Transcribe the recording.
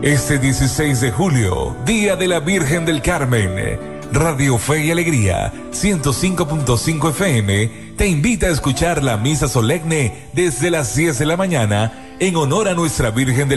Este 16 de julio, Día de la Virgen del Carmen, Radio Fe y Alegría, 105.5 FM, te invita a escuchar la misa solemne desde las 10 de la mañana en honor a nuestra Virgen del